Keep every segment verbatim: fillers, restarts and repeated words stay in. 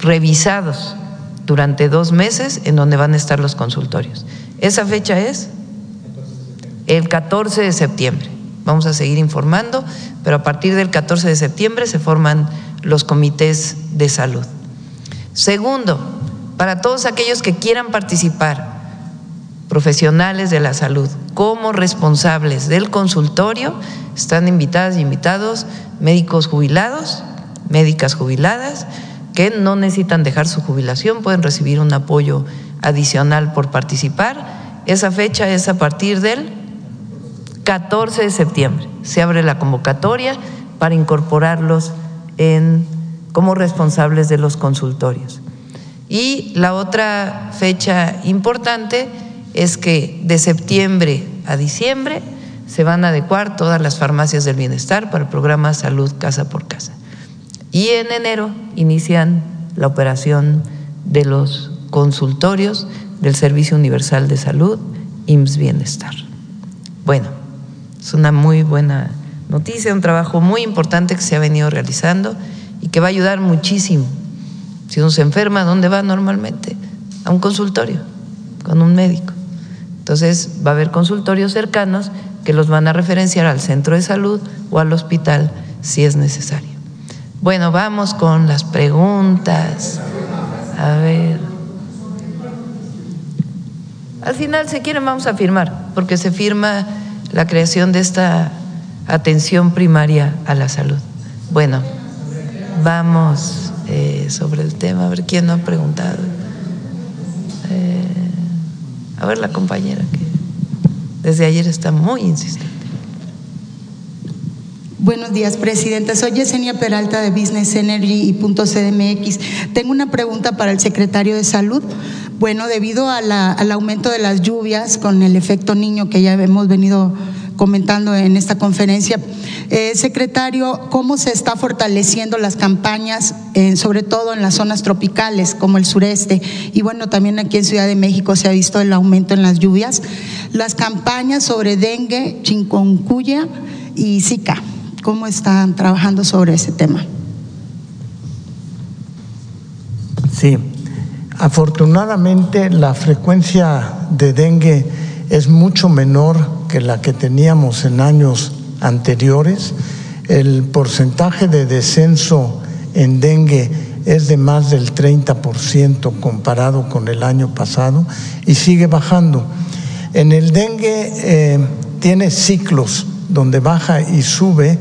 revisados durante dos meses en donde van a estar los consultorios. Esa fecha es el catorce de septiembre. Vamos a seguir informando, pero a partir del catorce de septiembre se forman los comités de salud. Segundo, para todos aquellos que quieran participar, profesionales de la salud, como responsables del consultorio, están invitadas y invitados médicos jubilados, médicas jubiladas, que no necesitan dejar su jubilación, pueden recibir un apoyo adicional por participar. Esa fecha es a partir del catorce de septiembre. Se abre la convocatoria para incorporarlos en, como responsables de los consultorios. Y la otra fecha importante es que de septiembre a diciembre se van a adecuar todas las farmacias del bienestar para el programa Salud Casa por Casa. Y en enero inician la operación de los consultorios del Servicio Universal de Salud, I M S S Bienestar. Bueno, es una muy buena noticia, un trabajo muy importante que se ha venido realizando y que va a ayudar muchísimo. Si uno se enferma, ¿a dónde va normalmente? A un consultorio, con un médico. Entonces va a haber consultorios cercanos que los van a referenciar al centro de salud o al hospital si es necesario. Bueno, vamos con las preguntas. A ver. Al final, si quieren, vamos a firmar, porque se firma la creación de esta atención primaria a la salud. Bueno, vamos eh, sobre el tema, a ver quién no ha preguntado. Eh, a ver la compañera que desde ayer está muy insistente. Buenos días, Presidenta. Soy Yesenia Peralta de Business Energy y Punto C D M X. Tengo una pregunta para el secretario de Salud. Bueno, debido a la, al aumento de las lluvias con el efecto niño que ya hemos venido comentando en esta conferencia, eh, secretario, ¿cómo se está fortaleciendo las campañas, eh, sobre todo en las zonas tropicales como el sureste? Y bueno, también aquí en Ciudad de México se ha visto el aumento en las lluvias. Las campañas sobre dengue, chikungunya y Zika, ¿cómo están trabajando sobre ese tema? Sí, afortunadamente la frecuencia de dengue es mucho menor que la que teníamos en años anteriores. El porcentaje de descenso en dengue es de más del treinta por ciento comparado con el año pasado y sigue bajando. En el dengue eh, tiene ciclos donde baja y sube,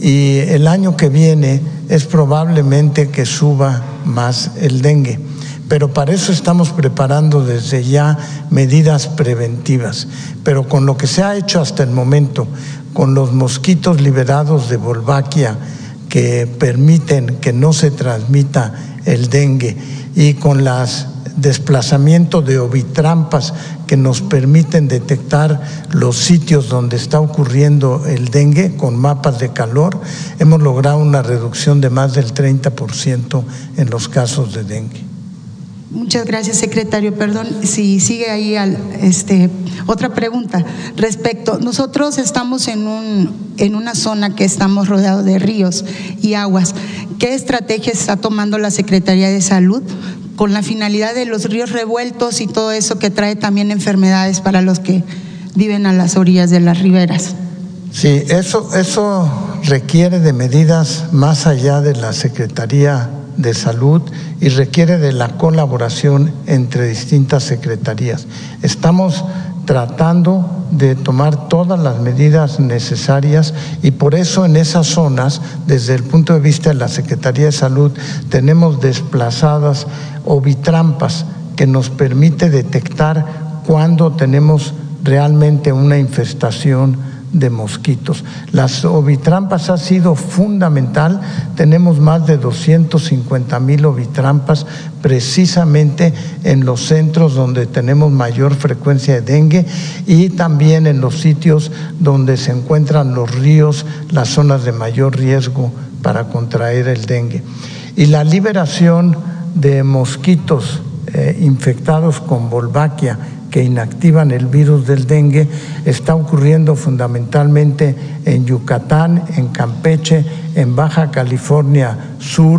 y el año que viene es probablemente que suba más el dengue. Pero para eso estamos preparando desde ya medidas preventivas. Pero con lo que se ha hecho hasta el momento, con los mosquitos liberados de Wolbachia que permiten que no se transmita el dengue, y con las desplazamiento de ovitrampas que nos permiten detectar los sitios donde está ocurriendo el dengue con mapas de calor, hemos logrado una reducción de más del treinta por ciento en los casos de dengue. Muchas gracias, secretario. Perdón, si sigue ahí al, este, otra pregunta respecto. Nosotros estamos en un en una zona que estamos rodeados de ríos y aguas. ¿Qué estrategia está tomando la Secretaría de Salud con la finalidad de los ríos revueltos y todo eso que trae también enfermedades para los que viven a las orillas de las riberas? Sí, eso, eso requiere de medidas más allá de la Secretaría de Salud y requiere de la colaboración entre distintas secretarías. Estamos tratando de tomar todas las medidas necesarias y por eso en esas zonas, desde el punto de vista de la Secretaría de Salud, tenemos desplazadas ovitrampas que nos permite detectar cuando tenemos realmente una infestación de mosquitos. Las ovitrampas ha sido fundamental, tenemos más de doscientos cincuenta mil ovitrampas precisamente en los centros donde tenemos mayor frecuencia de dengue y también en los sitios donde se encuentran los ríos, las zonas de mayor riesgo para contraer el dengue. Y la liberación de mosquitos eh, infectados con Wolbachia que inactivan el virus del dengue está ocurriendo fundamentalmente en Yucatán, en Campeche, en Baja California Sur,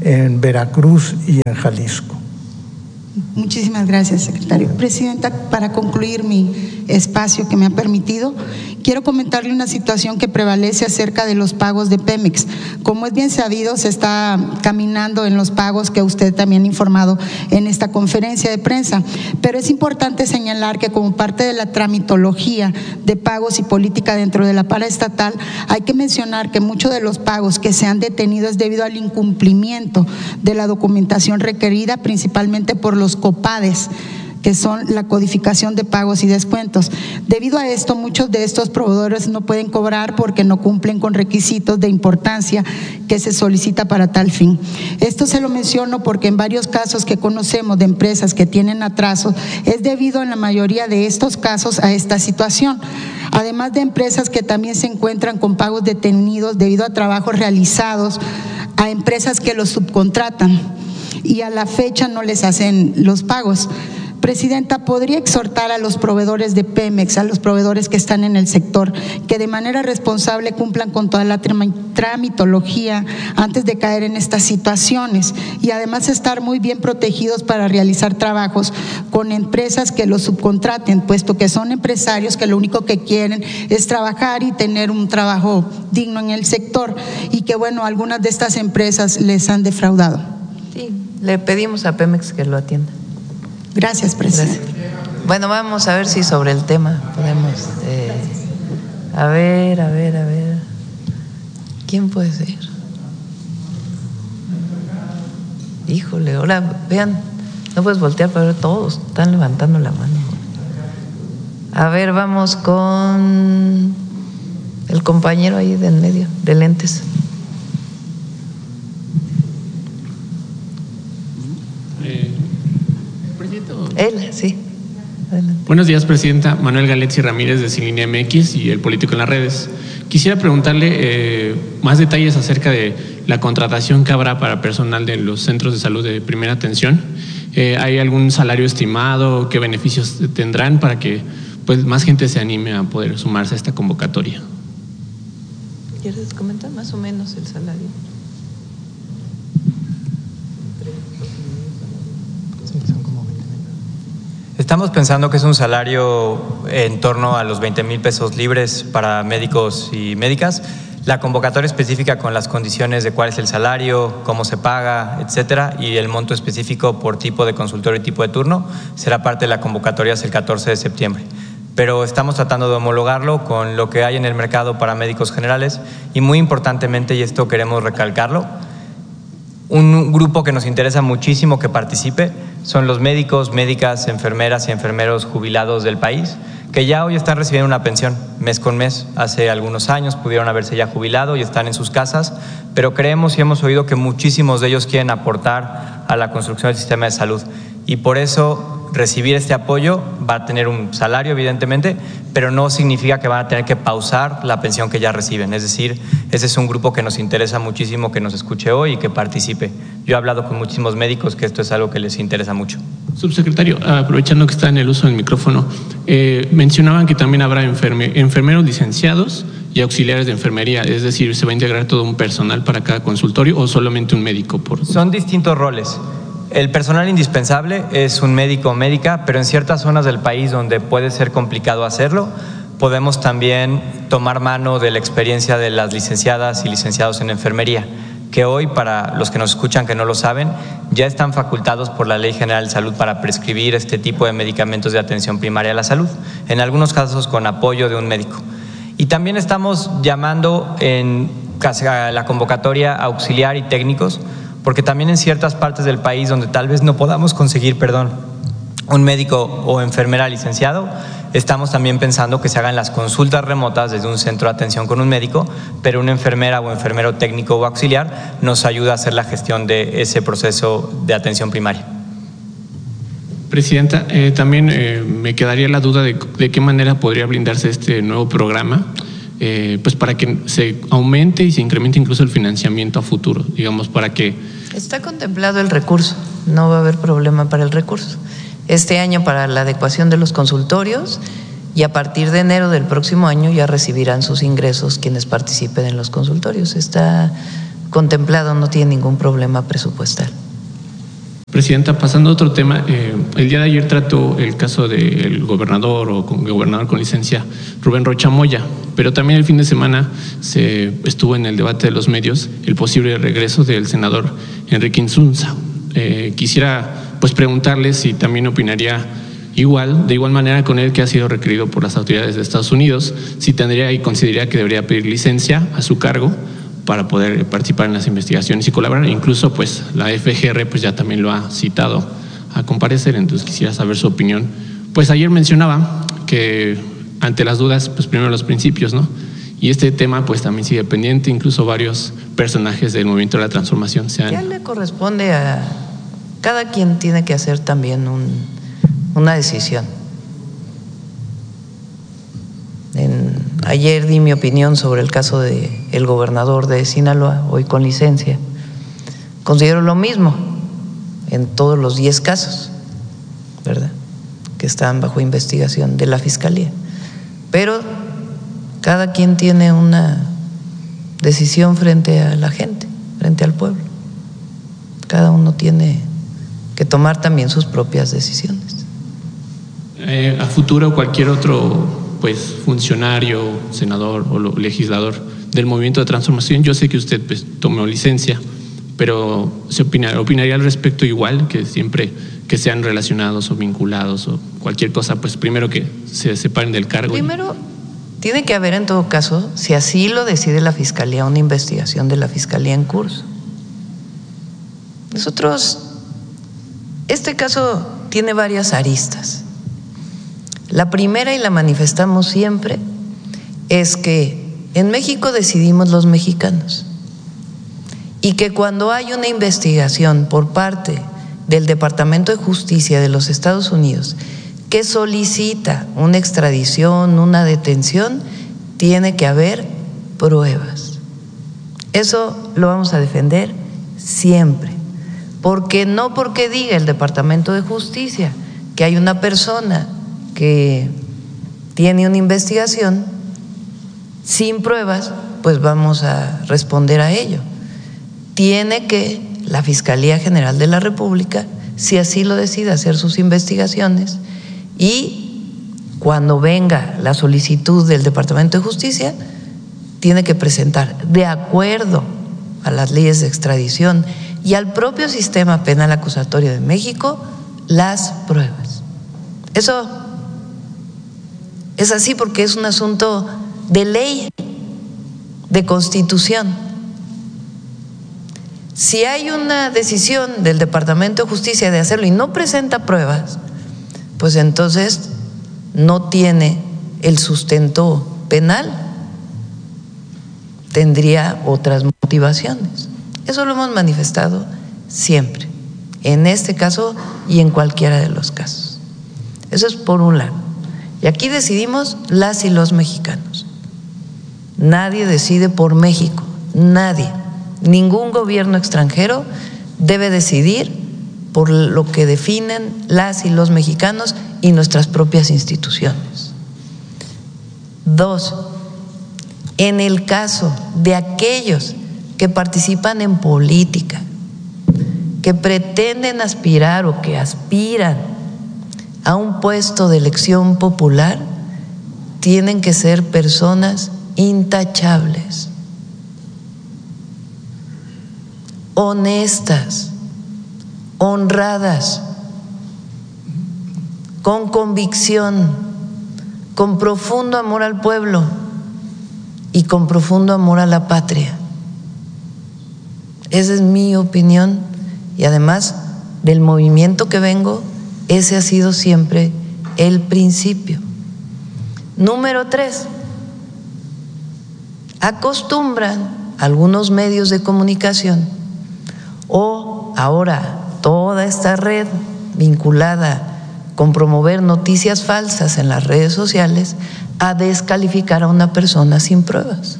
en Veracruz y en Jalisco. Muchísimas gracias, secretario. Presidenta, para concluir mi espacio que me ha permitido, quiero comentarle una situación que prevalece acerca de los pagos de Pemex. Como es bien sabido, se está caminando en los pagos que usted también ha informado en esta conferencia de prensa, pero es importante señalar que como parte de la tramitología de pagos y política dentro de la paraestatal, hay que mencionar que muchos de los pagos que se han detenido es debido al incumplimiento de la documentación requerida, principalmente por los COPADES, que son la codificación de pagos y descuentos. Debido a esto, muchos de estos proveedores no pueden cobrar porque no cumplen con requisitos de importancia que se solicita para tal fin. Esto se lo menciono porque en varios casos que conocemos de empresas que tienen atrasos, es debido en la mayoría de estos casos a esta situación. Además de empresas que también se encuentran con pagos detenidos debido a trabajos realizados a empresas que los subcontratan y a la fecha no les hacen los pagos. Presidenta, ¿podría exhortar a los proveedores de Pemex, a los proveedores que están en el sector, que de manera responsable cumplan con toda la tramitología antes de caer en estas situaciones y además estar muy bien protegidos para realizar trabajos con empresas que los subcontraten, puesto que son empresarios que lo único que quieren es trabajar y tener un trabajo digno en el sector y que, bueno, algunas de estas empresas les han defraudado? Sí, le pedimos a Pemex que lo atienda. Gracias, presidente. Gracias. Bueno, vamos a ver si sobre el tema podemos… Eh, a ver, a ver, a ver. ¿Quién puede ser? Híjole, ahora vean, no puedes voltear para ver, todos están levantando la mano. A ver, vamos con el compañero ahí de en medio, de lentes. Él, sí. Adelante. Buenos días, presidenta. Manuel Galetzi Ramírez de Sin Línea M X y El Político en las Redes. Quisiera preguntarle eh, más detalles acerca de la contratación que habrá para personal de los centros de salud de primera atención. Eh, ¿Hay algún salario estimado? ¿Qué beneficios tendrán para que pues, más gente se anime a poder sumarse a esta convocatoria? ¿Quieres comentar más o menos el salario? Estamos pensando que es un salario en torno a los veinte mil pesos libres para médicos y médicas. La convocatoria específica con las condiciones de cuál es el salario, cómo se paga, etcétera, y el monto específico por tipo de consultorio y tipo de turno será parte de la convocatoria hasta el catorce de septiembre. Pero estamos tratando de homologarlo con lo que hay en el mercado para médicos generales y muy importantemente, y esto queremos recalcarlo, un grupo que nos interesa muchísimo que participe son los médicos, médicas, enfermeras y enfermeros jubilados del país, que ya hoy están recibiendo una pensión mes con mes. Hace algunos años pudieron haberse ya jubilado y están en sus casas, pero creemos y hemos oído que muchísimos de ellos quieren aportar a la construcción del sistema de salud y por eso recibir este apoyo va a tener un salario, evidentemente, pero no significa que van a tener que pausar la pensión que ya reciben. Es decir, ese es un grupo que nos interesa muchísimo que nos escuche hoy y que participe. Yo he hablado con muchísimos médicos que esto es algo que les interesa mucho. Subsecretario, aprovechando que está en el uso del micrófono, eh, mencionaban que también habrá enferme, enfermeros licenciados y auxiliares de enfermería, es decir, ¿se va a integrar todo un personal para cada consultorio o solamente un médico? Por... Son distintos roles. El personal indispensable es un médico o médica, pero en ciertas zonas del país donde puede ser complicado hacerlo, podemos también tomar mano de la experiencia de las licenciadas y licenciados en enfermería, que hoy, para los que nos escuchan que no lo saben, ya están facultados por la Ley General de Salud para prescribir este tipo de medicamentos de atención primaria a la salud, en algunos casos con apoyo de un médico. Y también estamos llamando en la convocatoria a auxiliar y técnicos, porque también en ciertas partes del país donde tal vez no podamos conseguir, perdón, un médico o enfermera licenciado, estamos también pensando que se hagan las consultas remotas desde un centro de atención con un médico, pero una enfermera o enfermero técnico o auxiliar nos ayuda a hacer la gestión de ese proceso de atención primaria. Presidenta, eh, también eh, me quedaría la duda de, de qué manera podría brindarse este nuevo programa, eh, pues para que se aumente y se incremente incluso el financiamiento a futuro, digamos, para que… Está contemplado el recurso, no va a haber problema para el recurso. Este año para la adecuación de los consultorios y a partir de enero del próximo año ya recibirán sus ingresos quienes participen en los consultorios. Está contemplado, no tiene ningún problema presupuestal. Presidenta, pasando a otro tema, eh, el día de ayer trató el caso del gobernador o con, gobernador con licencia Rubén Rocha Moya, pero también el fin de semana se estuvo en el debate de los medios el posible regreso del senador Enrique Insunza. Eh, quisiera pues preguntarle si también opinaría igual, de igual manera con él, que ha sido requerido por las autoridades de Estados Unidos, si tendría y consideraría que debería pedir licencia a su cargo para poder participar en las investigaciones y colaborar. Incluso pues la F G R pues ya también lo ha citado a comparecer, entonces quisiera saber su opinión. Pues ayer mencionaba que ante las dudas, pues primero los principios, ¿no? Y este tema pues también sigue pendiente, incluso varios personajes del movimiento de la transformación se han... Ya le corresponde a cada quien, tiene que hacer también un, una decisión. En, ayer di mi opinión sobre el caso de el gobernador de Sinaloa, hoy con licencia. Considero lo mismo en todos los diez casos, ¿verdad?, que están bajo investigación de la Fiscalía. Pero cada quien tiene una decisión frente a la gente, frente al pueblo. Cada uno tiene que tomar también sus propias decisiones. Eh, a futuro cualquier otro pues funcionario, senador o legislador del movimiento de transformación, yo sé que usted pues tomó licencia, pero ¿se opina, opinaría al respecto igual, que siempre que sean relacionados o vinculados o cualquier cosa, pues primero que se separen del cargo? Primero, tiene que haber en todo caso, si así lo decide la Fiscalía, una investigación de la Fiscalía en curso. Nosotros, este caso tiene varias aristas. La primera, y la manifestamos siempre, es que en México decidimos los mexicanos y que cuando hay una investigación por parte del Departamento de Justicia de los Estados Unidos que solicita una extradición, una detención, tiene que haber pruebas. Eso lo vamos a defender siempre, porque no porque diga el Departamento de Justicia que hay una persona que tiene una investigación sin pruebas, pues vamos a responder a ello. Tiene que la Fiscalía General de la República, si así lo decide, hacer sus investigaciones, y cuando venga la solicitud del Departamento de Justicia, tiene que presentar, de acuerdo a las leyes de extradición y al propio sistema penal acusatorio de México, las pruebas. Eso es así porque es un asunto de ley, de Constitución. Si hay una decisión del Departamento de Justicia de hacerlo y no presenta pruebas, pues entonces no tiene el sustento penal, tendría otras motivaciones. Eso lo hemos manifestado siempre, en este caso y en cualquiera de los casos. Eso es por un lado. Y aquí decidimos las y los mexicanos. Nadie decide por México, nadie. Ningún gobierno extranjero debe decidir por lo que definen las y los mexicanos y nuestras propias instituciones. Dos, en el caso de aquellos que participan en política, que pretenden aspirar o que aspiran a un puesto de elección popular, tienen que ser personas intachables, honestas, honradas, con convicción, con profundo amor al pueblo y con profundo amor a la patria. Esa es mi opinión y además del movimiento que vengo, ese ha sido siempre el principio. Número tres, acostumbran algunos medios de comunicación o ahora toda esta red vinculada con promover noticias falsas en las redes sociales a descalificar a una persona sin pruebas.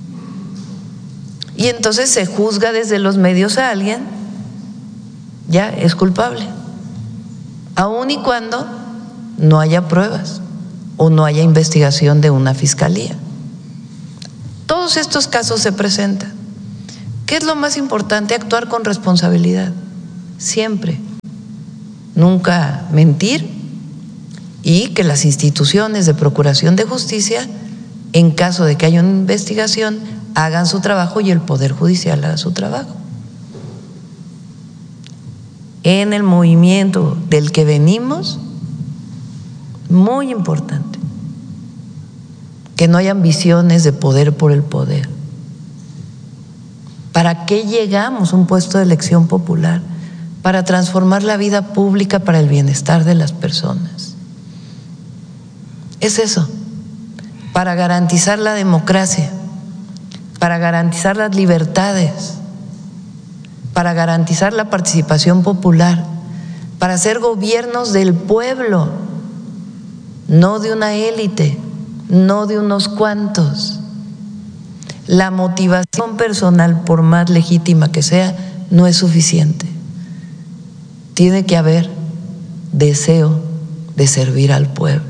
Y entonces se juzga desde los medios a alguien, ya es culpable, aun y cuando no haya pruebas o no haya investigación de una fiscalía. Todos estos casos se presentan, ¿Qué es lo más importante? Actuar con responsabilidad, siempre. Nunca mentir, y que las instituciones de procuración de justicia, en caso de que haya una investigación, hagan su trabajo y el Poder Judicial haga su trabajo. En el movimiento del que venimos, muy importante, que no haya ambiciones de poder por el poder. ¿Para qué llegamos a un puesto de elección popular? Para transformar la vida pública para el bienestar de las personas. Es eso, para garantizar la democracia, para garantizar las libertades, para garantizar la participación popular, para hacer gobiernos del pueblo, no de una élite, no de unos cuantos. La motivación personal, por más legítima que sea, no es suficiente. Tiene que haber deseo de servir al pueblo.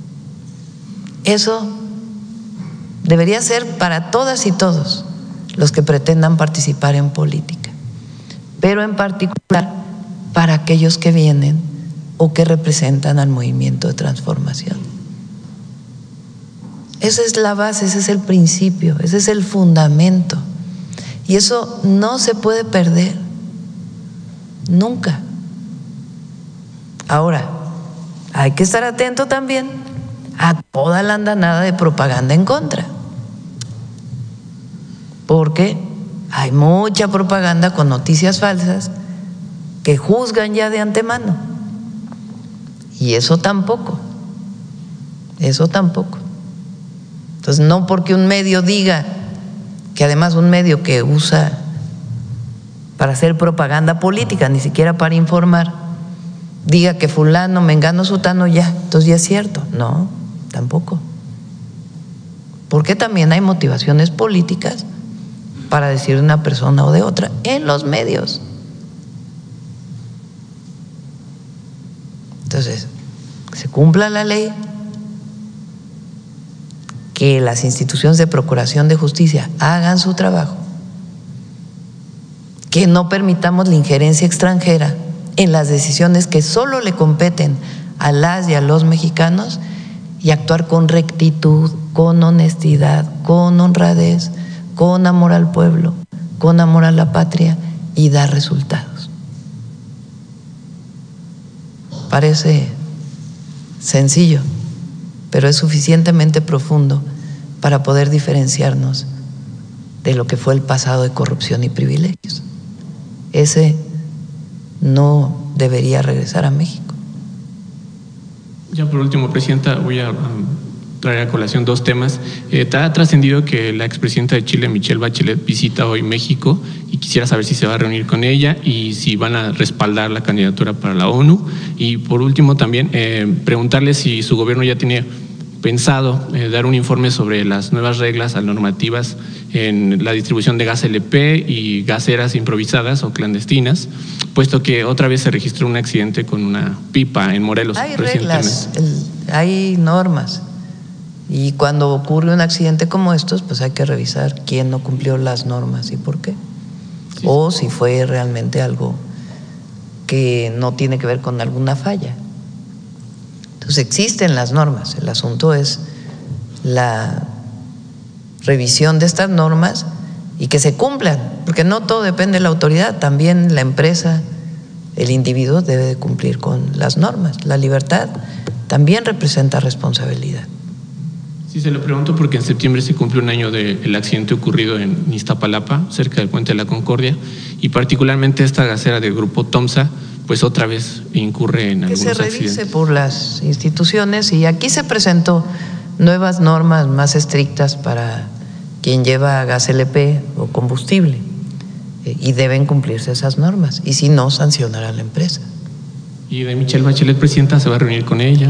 Eso debería ser para todas y todos los que pretendan participar en política, pero en particular para aquellos que vienen o que representan al movimiento de transformación. Esa es la base, ese es el principio, ese es el fundamento, y eso no se puede perder nunca. Ahora, hay que estar atento también a toda la andanada de propaganda en contra, porque hay mucha propaganda con noticias falsas que juzgan ya de antemano, y eso tampoco, eso tampoco. Entonces, no porque un medio diga, que además un medio que usa para hacer propaganda política, ni siquiera para informar, diga que fulano, mengano, sutano, ya, entonces ya es cierto. No, tampoco. Porque también hay motivaciones políticas para decir de una persona o de otra en los medios. Entonces, que se cumpla la ley, que las instituciones de procuración de justicia hagan su trabajo, que no permitamos la injerencia extranjera en las decisiones que solo le competen a las y a los mexicanos, y actuar con rectitud, con honestidad, con honradez, con amor al pueblo, con amor a la patria, y dar resultados. Parece sencillo, pero es suficientemente profundo para poder diferenciarnos de lo que fue el pasado de corrupción y privilegios. Ese no debería regresar a México. Ya por último, Presidenta, voy a traer a colación dos temas. Eh, ha trascendido que la expresidenta de Chile, Michelle Bachelet, visita hoy México, y quisiera saber si se va a reunir con ella y si van a respaldar la candidatura para la ONU. Y por último también eh, preguntarle si su gobierno ya tiene pensado eh, dar un informe sobre las nuevas reglas normativas en la distribución de gas L P y gaseras improvisadas o clandestinas, puesto que otra vez se registró un accidente con una pipa en Morelos. Hay reglas, el, hay normas, y cuando ocurre un accidente como estos, pues hay que revisar quién no cumplió las normas y por qué, sí, o si fue realmente algo que no tiene que ver con alguna falla. Entonces existen las normas, el asunto es la revisión de estas normas y que se cumplan, porque no todo depende de la autoridad, también la empresa, el individuo debe de cumplir con las normas. La libertad también representa responsabilidad. Sí, se lo pregunto porque en septiembre se cumple un año del accidente ocurrido en Iztapalapa, cerca del Puente de la Concordia, y particularmente esta gasera del grupo Tomsa, pues otra vez incurre en algunos accidentes. Que se revise por las instituciones, y aquí se presentó nuevas normas más estrictas para quien lleva gas L P o combustible, y deben cumplirse esas normas, y si no, sancionar a la empresa. ¿Y de Michelle Bachelet, Presidenta, se va a reunir con ella?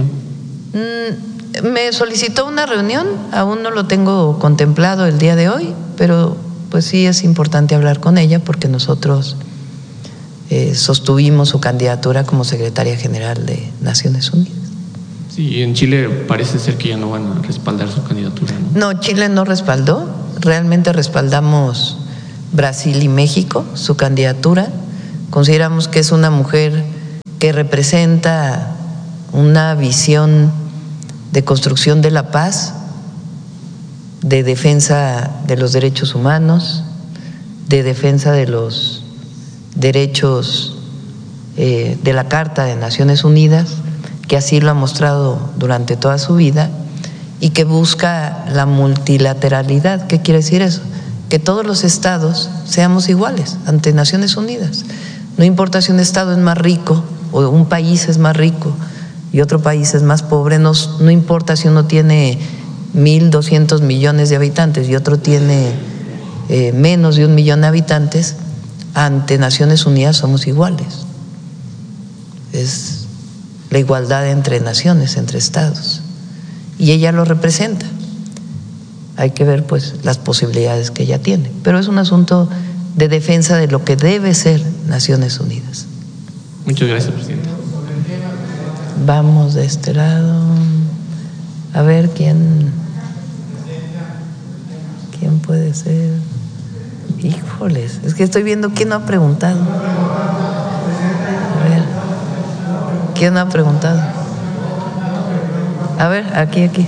Mm, me solicitó una reunión, aún no lo tengo contemplado el día de hoy, pero pues sí es importante hablar con ella porque nosotros eh, sostuvimos su candidatura como secretaria general de Naciones Unidas. Sí, en Chile parece ser que ya no van a respaldar su candidatura, ¿no? No, Chile no respaldó, realmente respaldamos Brasil y México, su candidatura. Consideramos que es una mujer que representa una visión de construcción de la paz, de defensa de los derechos humanos, de defensa de los derechos eh, de la Carta de Naciones Unidas, que así lo ha mostrado durante toda su vida, y que busca la multilateralidad. ¿Qué quiere decir eso? Que todos los estados seamos iguales ante Naciones Unidas. No importa si un estado es más rico o un país es más rico y otro país es más pobre, no, no importa si uno tiene mil doscientos millones de habitantes y otro tiene eh, menos de un millón de habitantes, ante Naciones Unidas somos iguales. Es la igualdad entre naciones, entre estados, y ella lo representa. Hay que ver pues las posibilidades que ella tiene, pero es un asunto de defensa de lo que debe ser Naciones Unidas. Muchas gracias, presidente. Vamos de este lado. A ver quién quién puede ser. Híjoles, es que estoy viendo quién no ha preguntado. A ver, ¿quién no ha preguntado? A ver, aquí, aquí.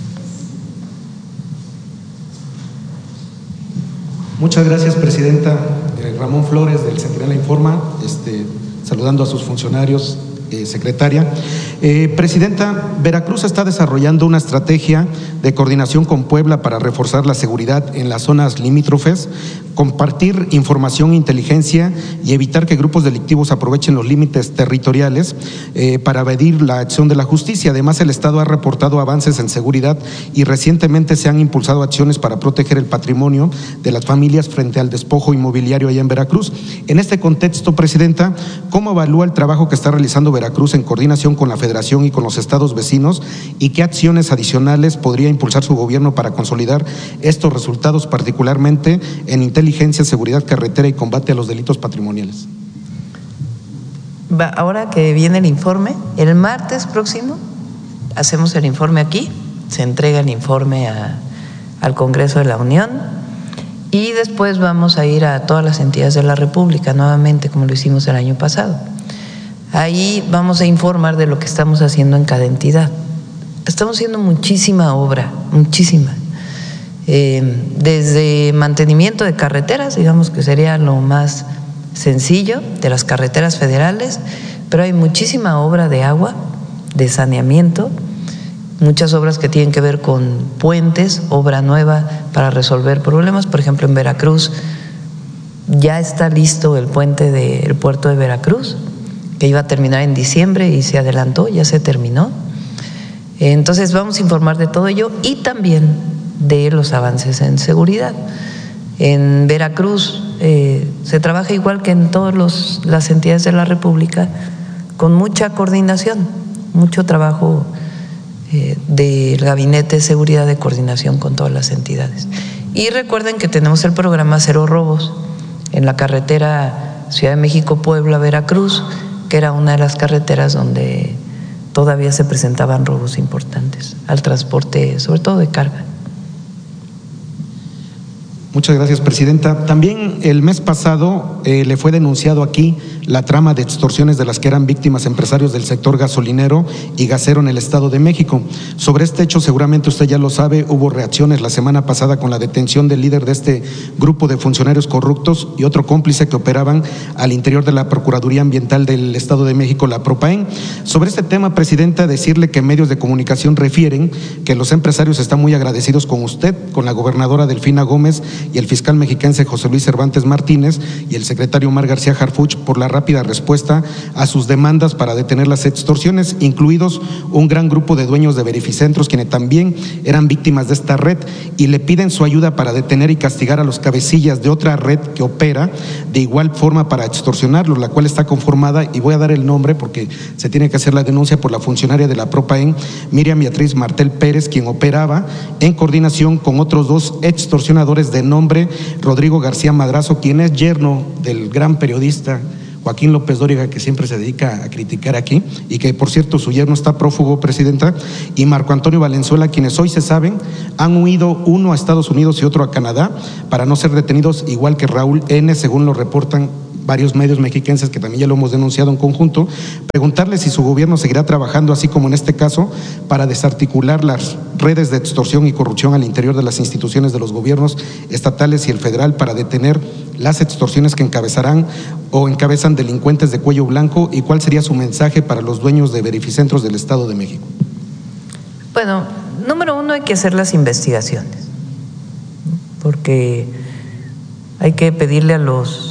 Muchas gracias, presidenta. Eh, Ramón Flores, del Centinela Informa, este, saludando a sus funcionarios, eh, secretaria. Eh, presidenta, Veracruz está desarrollando una estrategia de coordinación con Puebla para reforzar la seguridad en las zonas limítrofes, compartir información e inteligencia y evitar que grupos delictivos aprovechen los límites territoriales eh, para evadir la acción de la justicia. Además, el Estado ha reportado avances en seguridad y recientemente se han impulsado acciones para proteger el patrimonio de las familias frente al despojo inmobiliario allá en Veracruz. En este contexto, presidenta, ¿cómo evalúa el trabajo que está realizando Veracruz en coordinación con la Federación y con los estados vecinos, y qué acciones adicionales podría impulsar su gobierno para consolidar estos resultados, particularmente en inteligencia, seguridad carretera y combate a los delitos patrimoniales? Ahora que viene el informe, el martes próximo hacemos el informe aquí, se entrega el informe a, al Congreso de la Unión, y después vamos a ir a todas las entidades de la República nuevamente, como lo hicimos el año pasado. Ahí vamos a informar de lo que estamos haciendo en cada entidad. Estamos haciendo muchísima obra, muchísima. Eh, desde mantenimiento de carreteras, digamos que sería lo más sencillo, de las carreteras federales, pero hay muchísima obra de agua, de saneamiento, muchas obras que tienen que ver con puentes, obra nueva para resolver problemas. Por ejemplo, en Veracruz ya está listo el puente del puerto de Veracruz, que iba a terminar en diciembre y se adelantó, ya se terminó. Entonces vamos a informar de todo ello y también de los avances en seguridad. En Veracruz eh, se trabaja igual que en todas las entidades de la República, con mucha coordinación, mucho trabajo eh, del Gabinete de Seguridad de coordinación con todas las entidades. Y recuerden que tenemos el programa Cero Robos en la carretera Ciudad de México-Puebla-Veracruz, que era una de las carreteras donde todavía se presentaban robos importantes al transporte, sobre todo de carga. Muchas gracias, presidenta. También el mes pasado eh, le fue denunciado aquí la trama de extorsiones de las que eran víctimas empresarios del sector gasolinero y gasero en el Estado de México. Sobre este hecho, seguramente usted ya lo sabe, hubo reacciones la semana pasada con la detención del líder de este grupo de funcionarios corruptos y otro cómplice que operaban al interior de la Procuraduría Ambiental del Estado de México, la Propaen. Sobre este tema, presidenta, decirle que medios de comunicación refieren que los empresarios están muy agradecidos con usted, con la gobernadora Delfina Gómez y el fiscal mexiquense José Luis Cervantes Martínez y el secretario Omar García Harfuch por la rápida respuesta a sus demandas para detener las extorsiones, incluidos un gran grupo de dueños de verificentros quienes también eran víctimas de esta red, y le piden su ayuda para detener y castigar a los cabecillas de otra red que opera de igual forma para extorsionarlos, la cual está conformada, y voy a dar el nombre porque se tiene que hacer la denuncia, por la funcionaria de la Propaen, Miriam Beatriz Martel Pérez, quien operaba en coordinación con otros dos extorsionadores de nombre Rodrigo García Madrazo, quien es yerno del gran periodista Joaquín López Dóriga, que siempre se dedica a criticar aquí, y que por cierto su yerno está prófugo, presidenta, y Marco Antonio Valenzuela, quienes hoy se saben han huido uno a Estados Unidos y otro a Canadá para no ser detenidos, igual que Raúl N., según lo reportan varios medios mexiquenses que también ya lo hemos denunciado en conjunto. Preguntarle si su gobierno seguirá trabajando, así como en este caso, para desarticular las redes de extorsión y corrupción al interior de las instituciones de los gobiernos estatales y el federal, para detener las extorsiones que encabezarán o encabezan delincuentes de cuello blanco, y cuál sería su mensaje para los dueños de verificentros del Estado de México. Bueno, número uno, hay que hacer las investigaciones, porque hay que pedirle a los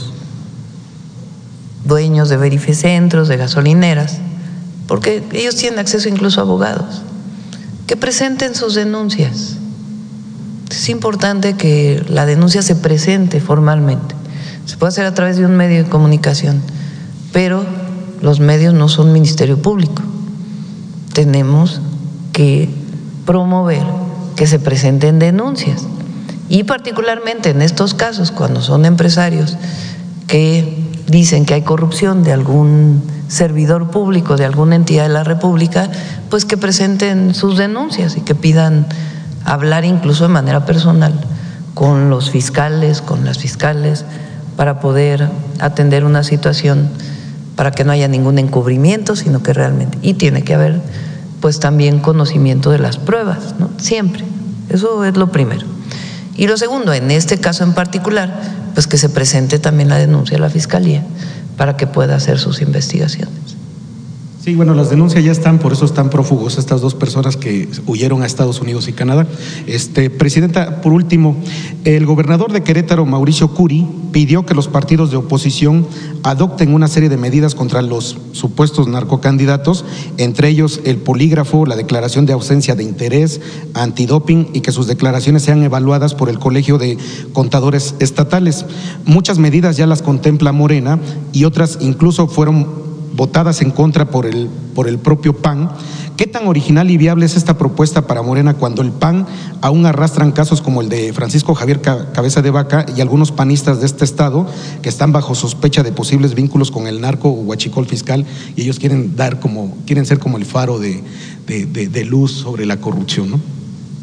dueños de verificentros, de gasolineras, porque ellos tienen acceso incluso a abogados, que presenten sus denuncias. Es importante que la denuncia se presente formalmente. Se puede hacer a través de un medio de comunicación, pero los medios no son Ministerio Público. Tenemos que promover que se presenten denuncias, y particularmente en estos casos, cuando son empresarios que dicen que hay corrupción de algún servidor público, de alguna entidad de la República, pues que presenten sus denuncias y que pidan hablar incluso de manera personal con los fiscales, con las fiscales, para poder atender una situación, para que no haya ningún encubrimiento, sino que realmente, y tiene que haber pues también conocimiento de las pruebas, ¿no? Siempre, eso es lo primero. Y lo segundo, en este caso en particular, pues que se presente también la denuncia a la Fiscalía para que pueda hacer sus investigaciones. Sí, bueno, las denuncias ya están, por eso están prófugos estas dos personas que huyeron a Estados Unidos y Canadá. Este, presidenta, por último, el gobernador de Querétaro, Mauricio Curi, pidió que los partidos de oposición adopten una serie de medidas contra los supuestos narcocandidatos, entre ellos el polígrafo, la declaración de ausencia de interés, antidoping, y que sus declaraciones sean evaluadas por el Colegio de Contadores Estatales. Muchas medidas ya las contempla Morena y otras incluso fueron votadas en contra por el, por el propio P A N. ¿Qué tan original y viable es esta propuesta para Morena cuando el P A N aún arrastran casos como el de Francisco Javier Cabeza de Vaca y algunos panistas de este estado que están bajo sospecha de posibles vínculos con el narco o huachicol fiscal, y ellos quieren dar como, quieren ser como el faro de, de, de, de luz sobre la corrupción, ¿no?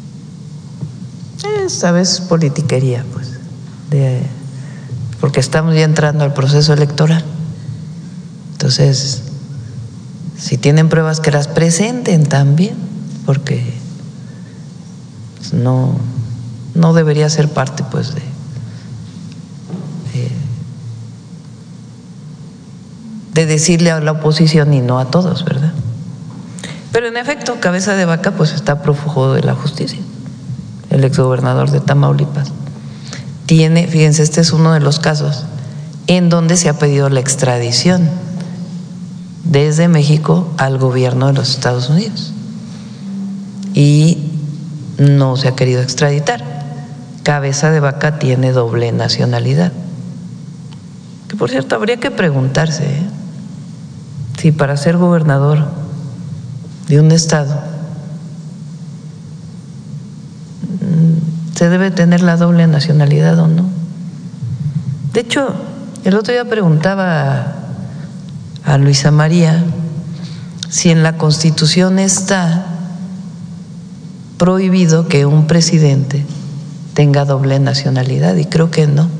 Esta vez politiquería, pues, de, porque estamos ya entrando al proceso electoral. Entonces, si tienen pruebas, que las presenten también, porque no, no debería ser parte, pues, de, de, de decirle a la oposición y no a todos, ¿verdad? Pero en efecto, Cabeza de Vaca pues está prófugo de la justicia, el exgobernador de Tamaulipas. Tiene, fíjense, este es uno de los casos en donde se ha pedido la extradición desde México al gobierno de los Estados Unidos y no se ha querido extraditar. Cabeza de Vaca tiene doble nacionalidad, que por cierto habría que preguntarse ¿eh? si para ser gobernador de un estado se debe tener la doble nacionalidad o no. De hecho, el otro día preguntaba a Luisa María si en la Constitución está prohibido que un presidente tenga doble nacionalidad, y creo que no.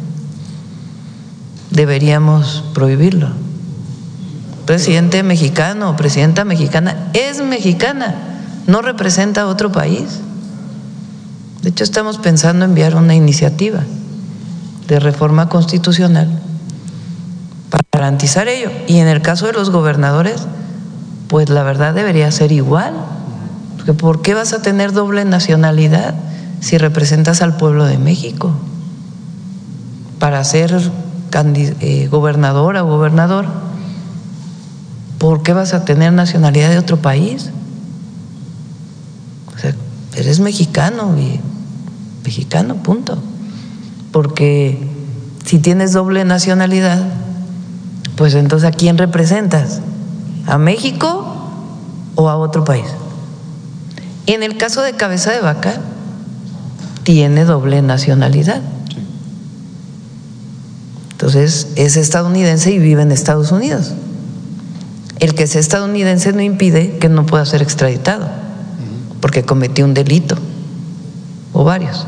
Deberíamos prohibirlo. Presidente mexicano o presidenta mexicana es mexicana, no representa a otro país. De hecho, estamos pensando enviar una iniciativa de reforma constitucional para garantizar ello. Y en el caso de los gobernadores, pues la verdad debería ser igual. Porque ¿por qué vas a tener doble nacionalidad si representas al pueblo de México? Para ser eh, gobernadora o gobernador, ¿por qué vas a tener nacionalidad de otro país? O sea, eres mexicano y mexicano, punto. Porque si tienes doble nacionalidad, pues entonces ¿a quién representas? ¿A México o a otro país? En el caso de Cabeza de Vaca, tiene doble nacionalidad. Entonces Entonces es estadounidense y vive en Estados Unidos. El que sea estadounidense no impide que no pueda ser extraditado, porque cometió un delito o varios.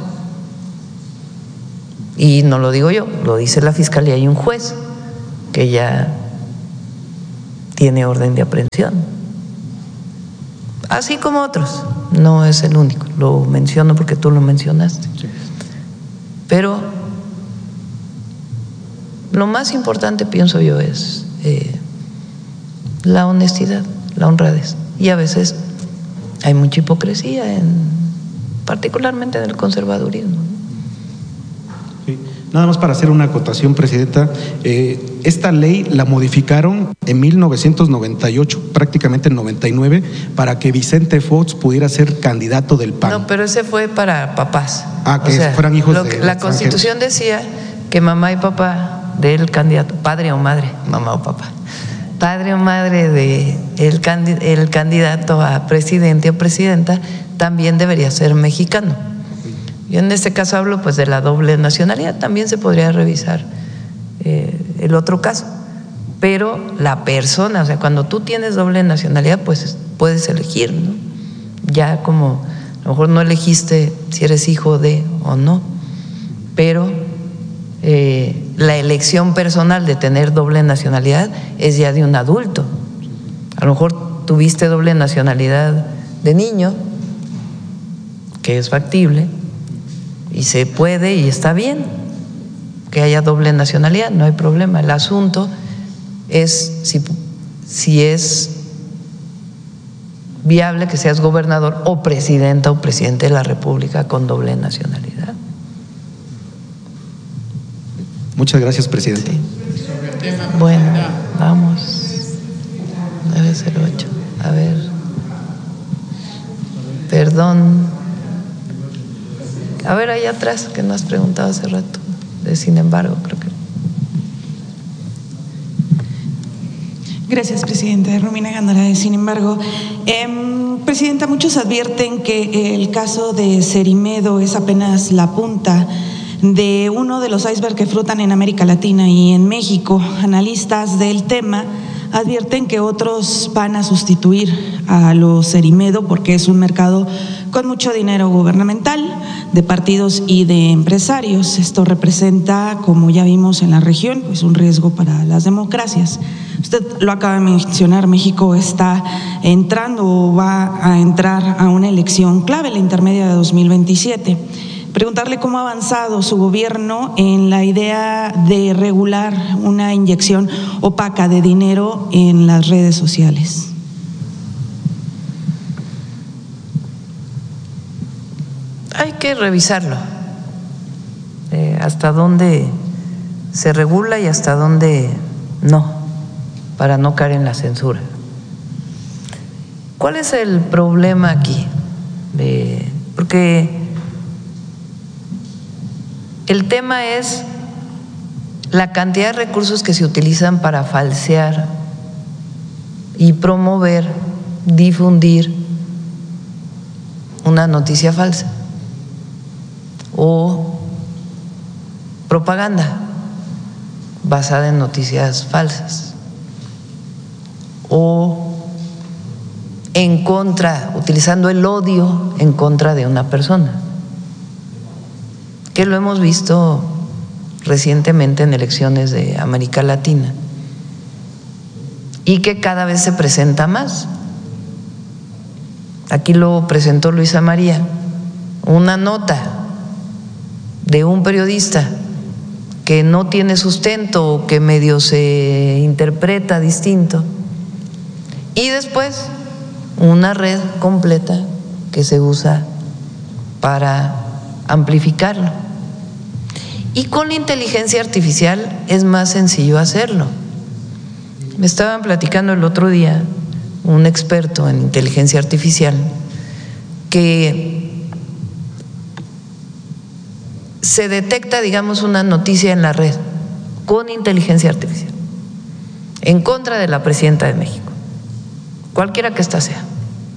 Y no lo digo yo, lo dice la Fiscalía y un juez que ya tiene orden de aprehensión. Así como otros, no es el único, lo menciono porque tú lo mencionaste. Pero lo más importante, pienso yo, es eh, la honestidad, la honradez. Y a veces hay mucha hipocresía, en, particularmente en el conservadurismo. Sí. Nada más para hacer una acotación, Presidenta, eh, esta ley la modificaron en mil novecientos noventa y ocho, prácticamente en noventa y nueve, para que Vicente Fox pudiera ser candidato del P A N. No, pero ese fue para papás. Ah, que o sea, fueran hijos lo de que, La Constitución decía que mamá y papá del candidato, padre o madre, mamá o papá, padre o madre de el, el candidato a presidente o presidenta también debería ser mexicano. Yo en este caso hablo pues de la doble nacionalidad, también se podría revisar eh, el otro caso, pero la persona, o sea, cuando tú tienes doble nacionalidad pues puedes elegir, ¿no? Ya como a lo mejor no elegiste si eres hijo de o no, pero eh, la elección personal de tener doble nacionalidad es ya de un adulto. A lo mejor tuviste doble nacionalidad de niño, que es factible, y se puede y está bien que haya doble nacionalidad, no hay problema. El asunto es si, si es viable que seas gobernador o presidenta o presidente de la República con doble nacionalidad. Muchas gracias, Presidente. Sí. Bueno, vamos. nueve cero ocho. A ver. Perdón. A ver, ahí atrás, que no has preguntado hace rato, de sin embargo, creo que. Gracias, Presidenta. Romina Gándara, de Sin embargo. Eh, Presidenta, muchos advierten que el caso de Cerimedo es apenas la punta de uno de los icebergs que flotan en América Latina y en México. Analistas del tema advierten que otros van a sustituir a los Cerimedo porque es un mercado con mucho dinero gubernamental, de partidos y de empresarios. Esto representa, como ya vimos en la región, pues un riesgo para las democracias. Usted lo acaba de mencionar, México está entrando o va a entrar a una elección clave, la intermedia de dos mil veintisiete. Preguntarle cómo ha avanzado su gobierno en la idea de regular una inyección opaca de dinero en las redes sociales. Hay que revisarlo, eh, hasta dónde se regula y hasta dónde no, para no caer en la censura. ¿Cuál es el problema aquí? Eh, porque el tema es la cantidad de recursos que se utilizan para falsear y promover, difundir una noticia falsa o propaganda basada en noticias falsas o en contra, utilizando el odio en contra de una persona, que lo hemos visto recientemente en elecciones de América Latina y que cada vez se presenta más. Aquí lo presentó Luisa María, una nota de un periodista que no tiene sustento o que medio se interpreta distinto, y después una red completa que se usa para amplificarlo. Y con la inteligencia artificial es más sencillo hacerlo. Me estaban platicando el otro día un experto en inteligencia artificial que se detecta, digamos, una noticia en la red con inteligencia artificial en contra de la presidenta de México, cualquiera que ésta sea.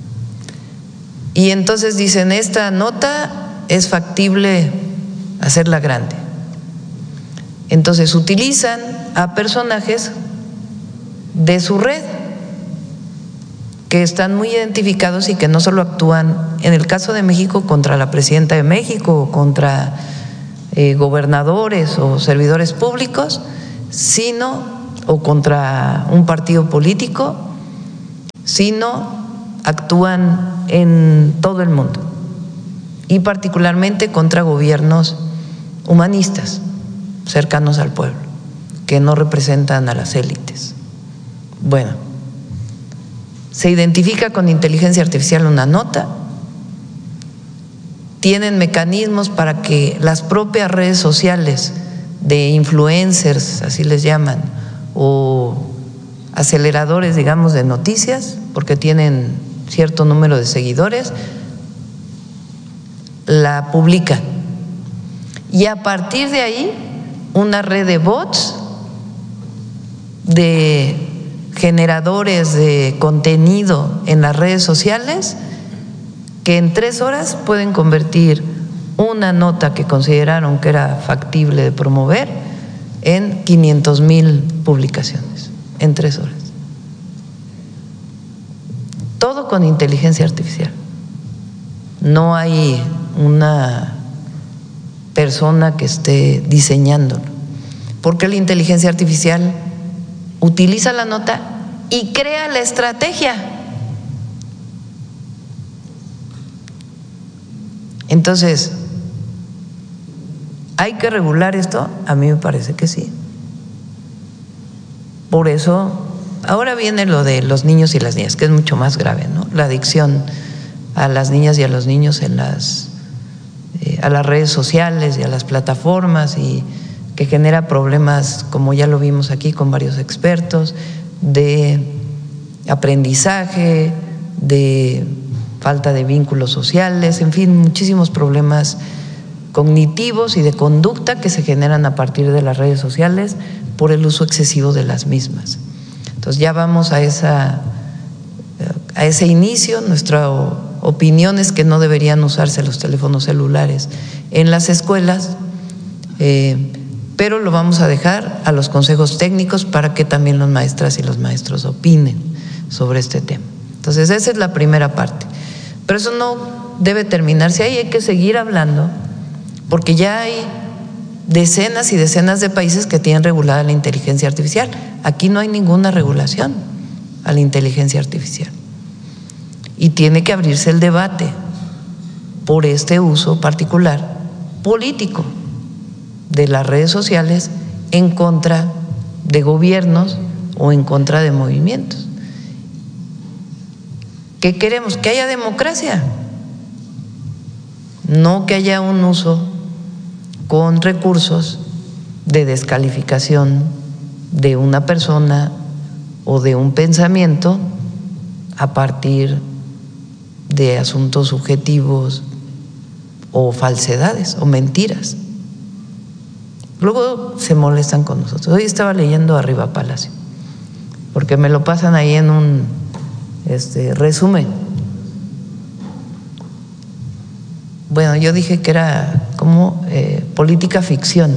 Y entonces dicen, esta nota es factible hacerla grande. Entonces utilizan a personajes de su red que están muy identificados y que no solo actúan, en el caso de México, contra la presidenta de México o contra eh, gobernadores o servidores públicos, sino, o contra un partido político, sino actúan en todo el mundo y particularmente contra gobiernos humanistas cercanos al pueblo, que no representan a las élites. Bueno, se identifica con inteligencia artificial una nota, tienen mecanismos para que las propias redes sociales de influencers, así les llaman, o aceleradores, digamos, de noticias, porque tienen cierto número de seguidores, la publican. Y a partir de ahí, una red de bots, de generadores de contenido en las redes sociales, que en tres horas pueden convertir una nota que consideraron que era factible de promover en quinientas mil publicaciones, en tres horas. Todo con inteligencia artificial. No hay una persona que esté diseñándolo, porque la inteligencia artificial utiliza la nota y crea la estrategia. Entonces, ¿hay que regular esto? A mí me parece que sí. Por eso, ahora viene lo de los niños y las niñas, que es mucho más grave, ¿no? La adicción a las niñas y a los niños en las, eh, a las redes sociales y a las plataformas, y que genera problemas, como ya lo vimos aquí con varios expertos, de aprendizaje, de falta de vínculos sociales, en fin, muchísimos problemas cognitivos y de conducta que se generan a partir de las redes sociales por el uso excesivo de las mismas. Entonces ya vamos a esa a ese inicio. Nuestra opinión es que no deberían usarse los teléfonos celulares en las escuelas, eh, pero lo vamos a dejar a los consejos técnicos para que también las maestras y los maestros opinen sobre este tema. Entonces esa es la primera parte, pero eso no debe terminarse ahí, hay que seguir hablando, porque ya hay decenas y decenas de países que tienen regulada la inteligencia artificial. Aquí no hay ninguna regulación a la inteligencia artificial y tiene que abrirse el debate por este uso particular político de las redes sociales en contra de gobiernos o en contra de movimientos. ¿Qué queremos? Que haya democracia, no que haya un uso con recursos de descalificación de una persona o de un pensamiento a partir de asuntos subjetivos o falsedades o mentiras. Luego se molestan con nosotros. Hoy estaba leyendo Arriba Palacio, porque me lo pasan ahí en un este, resumen. Bueno, yo dije que era como eh, política ficción.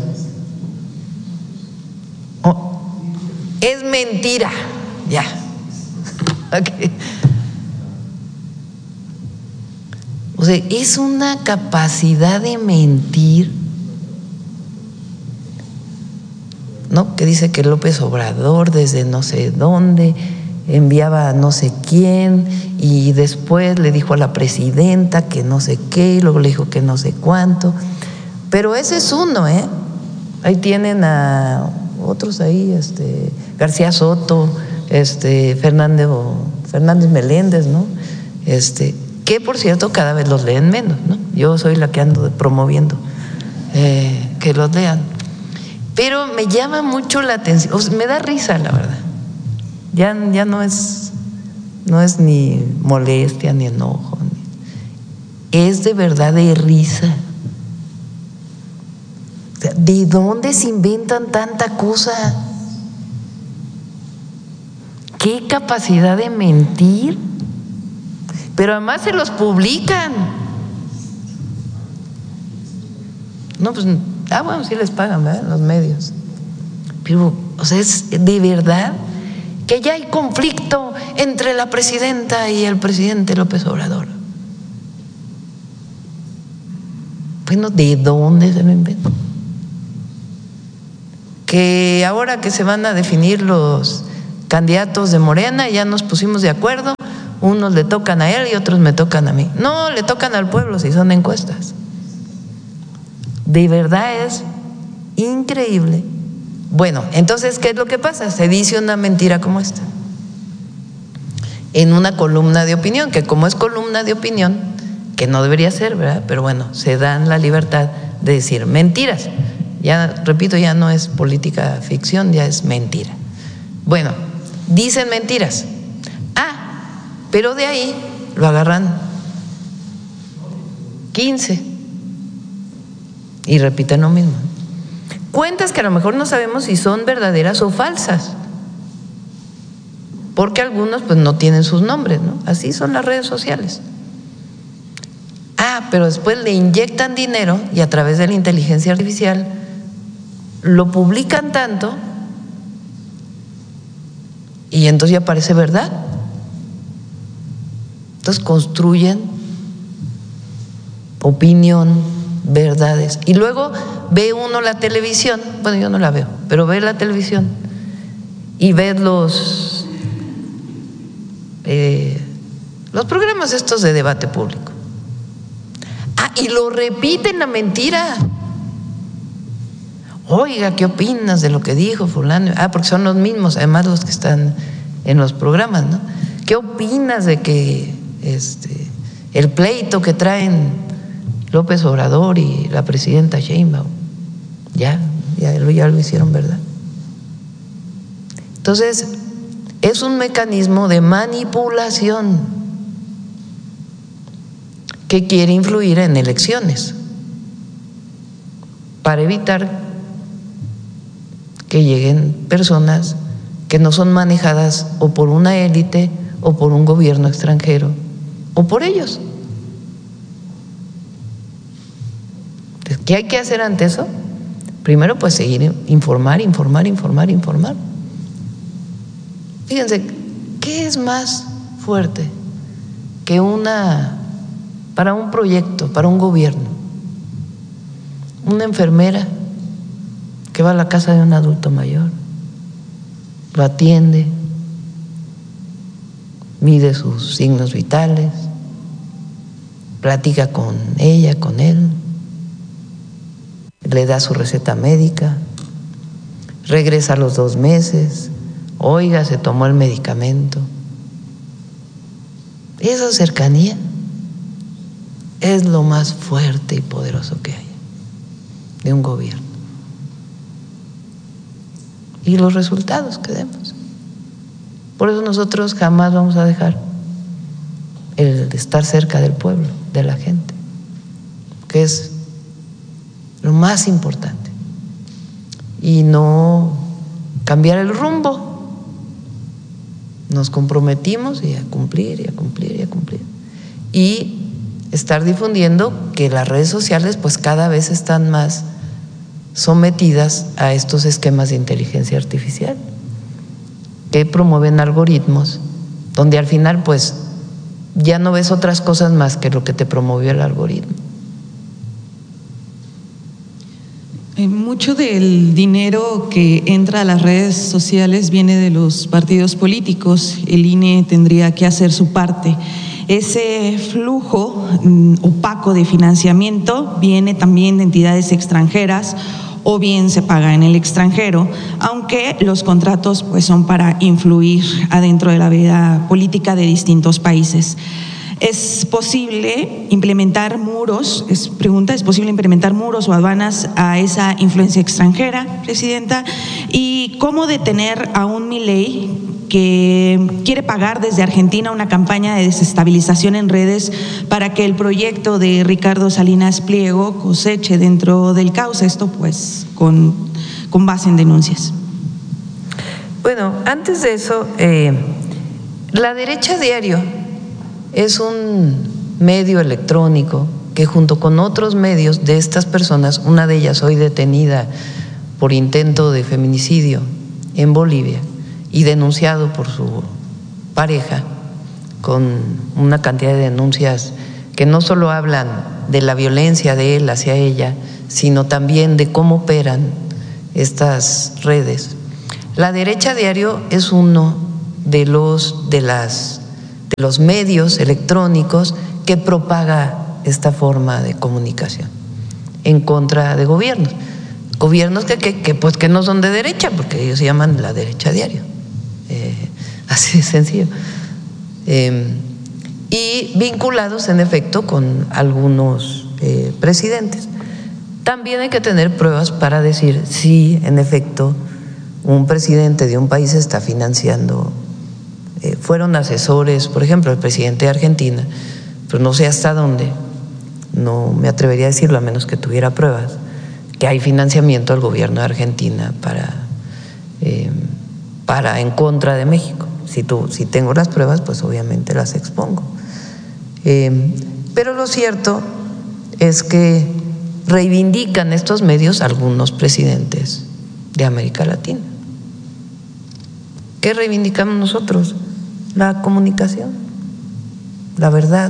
Oh, es mentira, ya. Okay. O sea, es una capacidad de mentir, ¿no? Que dice que López Obrador desde no sé dónde enviaba a no sé quién y después le dijo a la presidenta que no sé qué y luego le dijo que no sé cuánto. Pero ese es uno, ¿eh? Ahí tienen a otros ahí, este, García Soto, este, Fernández, Fernández Meléndez, ¿no? Este, que por cierto cada vez los leen menos, ¿no? Yo soy la que ando promoviendo eh, que los lean. Pero me llama mucho la atención, o sea, me da risa, la verdad. Ya, ya no es, no es ni molestia ni enojo, ni, es de verdad de risa. O sea, ¿de dónde se inventan tanta cosa? ¿Qué capacidad de mentir? Pero además se los publican. No, pues, ah, bueno, sí les pagan, ¿verdad? Los medios. Pero, o sea, es de verdad que ya hay conflicto entre la presidenta y el presidente López Obrador. Bueno, ¿de dónde se lo inventan? Que ahora que se van a definir los candidatos de Morena, ya nos pusimos de acuerdo, unos le tocan a él y otros me tocan a mí. No, le tocan al pueblo si son encuestas. De verdad es increíble. Bueno, entonces, ¿qué es lo que pasa? Se dice una mentira como esta en una columna de opinión, que como es columna de opinión, que no debería ser, ¿verdad? Pero bueno, se dan la libertad de decir mentiras. Ya, repito, ya no es política ficción, ya es mentira. Bueno, dicen mentiras. Ah, pero de ahí lo agarran quince y repiten lo mismo. Cuentas que a lo mejor no sabemos si son verdaderas o falsas, porque algunos pues no tienen sus nombres, ¿no? Así son las redes sociales. Ah, pero después le inyectan dinero y a través de la inteligencia artificial lo publican tanto y entonces ya parece verdad. Entonces construyen opinión, verdades. Y luego ve uno la televisión, bueno, yo no la veo, pero ve la televisión y ve los, eh, los programas estos de debate público. Ah, y lo repiten la mentira. Oiga, ¿qué opinas de lo que dijo fulano? Ah, porque son los mismos, además los que están en los programas, ¿no? ¿Qué opinas de que este, el pleito que traen López Obrador y la presidenta Sheinbaum? Ya, ya lo, ya lo hicieron, ¿verdad? Entonces, es un mecanismo de manipulación que quiere influir en elecciones para evitar que lleguen personas que no son manejadas o por una élite o por un gobierno extranjero o por ellos. ¿Qué hay que hacer ante eso? Primero, pues seguir, informar, informar, informar, informar. Fíjense, ¿qué es más fuerte que una, para un proyecto, para un gobierno? Una enfermera que va a la casa de un adulto mayor, lo atiende, mide sus signos vitales, platica con ella, con él, le da su receta médica, regresa a los dos meses, oiga, se tomó el medicamento. Esa cercanía es lo más fuerte y poderoso que hay de un gobierno. Y los resultados que demos. Por eso nosotros jamás vamos a dejar el estar cerca del pueblo, de la gente, que es lo más importante, y no cambiar el rumbo. Nos comprometimos y a cumplir y a cumplir y a cumplir y estar difundiendo que las redes sociales pues cada vez están más sometidas a estos esquemas de inteligencia artificial que promueven algoritmos donde al final pues ya no ves otras cosas más que lo que te promovió el algoritmo. Mucho del dinero que entra a las redes sociales viene de los partidos políticos. El I N E tendría que hacer su parte. Ese flujo opaco de financiamiento viene también de entidades extranjeras o bien se paga en el extranjero, aunque los contratos pues son para influir adentro de la vida política de distintos países. ¿Es posible implementar muros? Es pregunta, ¿es posible implementar muros o aduanas a esa influencia extranjera, Presidenta? ¿Y cómo detener a un Milei que quiere pagar desde Argentina una campaña de desestabilización en redes para que el proyecto de Ricardo Salinas Pliego coseche dentro del caos? Esto pues con, con base en denuncias. Bueno, antes de eso, eh, La Derecha Diario es un medio electrónico que junto con otros medios de estas personas, una de ellas hoy detenida por intento de feminicidio en Bolivia y denunciado por su pareja, con una cantidad de denuncias que no solo hablan de la violencia de él hacia ella, sino también de cómo operan estas redes. La Derecha Diario es uno de los, de las, de los medios electrónicos que propaga esta forma de comunicación en contra de gobiernos. Gobiernos que, que, que, pues que no son de derecha, porque ellos se llaman La Derecha Diario. Eh, así de sencillo. Eh, y vinculados en efecto con algunos eh, presidentes. También hay que tener pruebas para decir si en efecto un presidente de un país está financiando, eh, fueron asesores, por ejemplo, el presidente de Argentina, pero no sé hasta dónde, no me atrevería a decirlo a menos que tuviera pruebas, que hay financiamiento al gobierno de Argentina para, eh, para en contra de México. Si, tú, si tengo las pruebas, pues obviamente las expongo. Eh, pero lo cierto es que reivindican estos medios algunos presidentes de América Latina. ¿Qué reivindicamos nosotros? La comunicación, la verdad,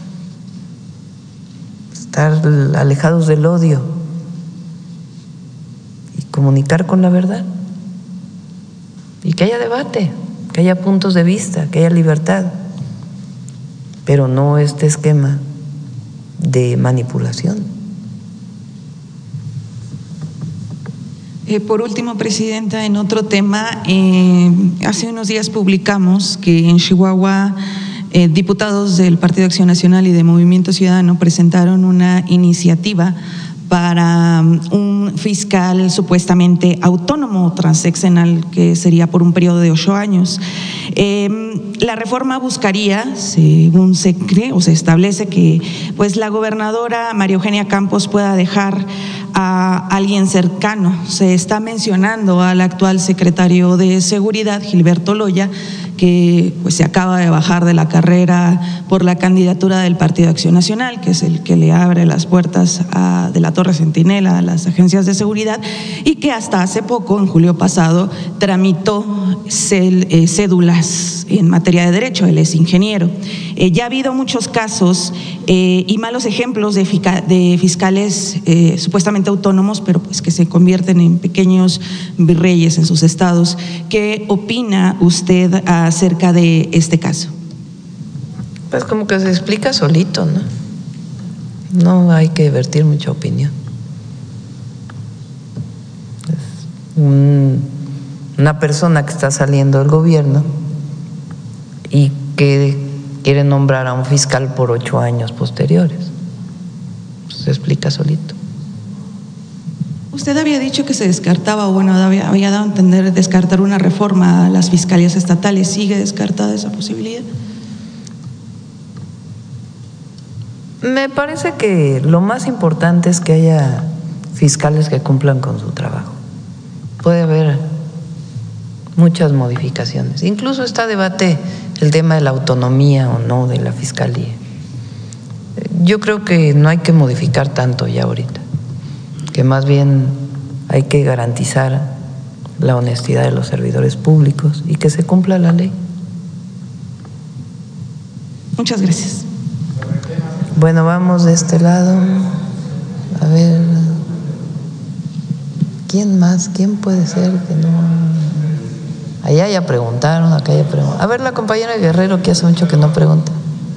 estar alejados del odio y comunicar con la verdad, y que haya debate, que haya puntos de vista, que haya libertad, pero no este esquema de manipulación. Eh, por último, Presidenta, en otro tema, eh, hace unos días publicamos que en Chihuahua eh, diputados del Partido Acción Nacional y de Movimiento Ciudadano presentaron una iniciativa para un fiscal supuestamente autónomo transeccional, que sería por un periodo de ocho años. Eh, la reforma buscaría, según se cree o se establece, que pues la gobernadora María Eugenia Campos pueda dejar a alguien cercano. Se está mencionando al actual secretario de Seguridad, Gilberto Loya, que pues se acaba de bajar de la carrera por la candidatura del Partido Acción Nacional, que es el que le abre las puertas a, de la Torre Centinela a las agencias de seguridad, y que hasta hace poco, en julio pasado, tramitó cel, eh, cédulas en materia de derecho. Él es ingeniero. Eh, ya ha habido muchos casos eh, y malos ejemplos de, fica, de fiscales eh, supuestamente autónomos, pero pues que se convierten en pequeños virreyes en sus estados. ¿Qué opina usted acerca de este caso? Pues como que se explica solito, ¿no? No hay que vertir mucha opinión. Es un, una persona que está saliendo del gobierno y que quiere nombrar a un fiscal por ocho años posteriores. Pues se explica solito. Usted había dicho que se descartaba, o bueno, había, había dado a entender descartar una reforma a las fiscalías estatales. ¿Sigue descartada esa posibilidad? Me parece que lo más importante es que haya fiscales que cumplan con su trabajo. Puede haber muchas modificaciones. Incluso está debate el tema de la autonomía o no de la fiscalía. Yo creo que no hay que modificar tanto ya ahorita, que más bien hay que garantizar la honestidad de los servidores públicos y que se cumpla la ley. Muchas gracias. Bueno, vamos de este lado. A ver, ¿quién más? ¿Quién puede ser que no? Allá ya preguntaron, acá ya preguntaron. A ver, la compañera Guerrero, que hace mucho que no pregunta.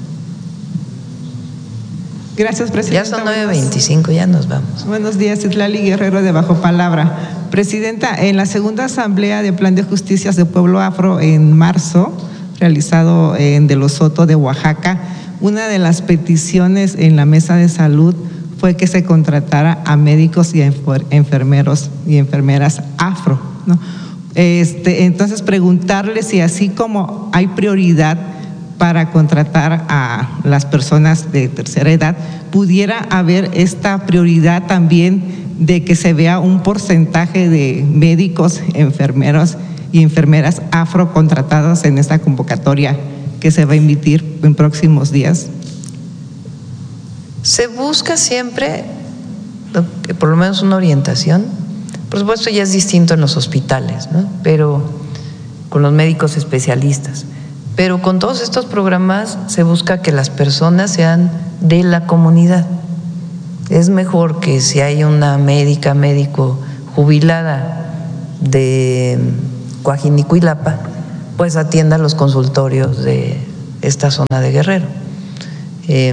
Gracias, Presidenta. Ya son nueve veinticinco, ya nos vamos. Buenos días, Citlali Guerrero de Bajo Palabra. Presidenta, en la segunda asamblea de Plan de Justicias de Pueblo Afro en marzo, realizado en De los Soto de Oaxaca, una de las peticiones en la mesa de salud fue que se contratara a médicos y a enfermeros y enfermeras afro, ¿no? Este, entonces, preguntarle si así como hay prioridad para contratar a las personas de tercera edad, pudiera haber esta prioridad también de que se vea un porcentaje de médicos, enfermeros y enfermeras afro contratados en esta convocatoria que se va a emitir en próximos días. Se busca siempre, por lo menos una orientación, Por supuesto ya es distinto en los hospitales, ¿no? Pero con los médicos especialistas. Pero con todos estos programas se busca que las personas sean de la comunidad. Es mejor que si hay una médica, médico jubilada de Coajinicuilapa, pues atienda los consultorios de esta zona de Guerrero. Eh,